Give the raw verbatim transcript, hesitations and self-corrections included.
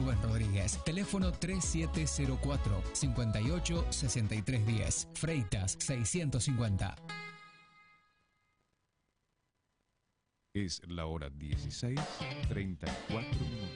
Rubén Rodríguez. Teléfono tres siete cero cuatro, cinco ocho, seis tres uno cero. Freitas seiscientos cincuenta. Es la hora dieciséis, treinta y cuatro minutos.